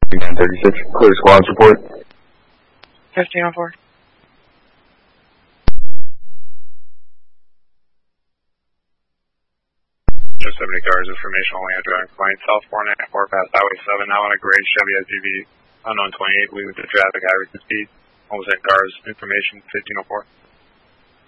3936. Clear squad support. 1504. Just 70 cars, information only on driving complaint. South 494 past Highway 7, now on a gray Chevy SUV, unknown 28, leaving to traffic, high rate of speed. Almost 10 cars, information 1504.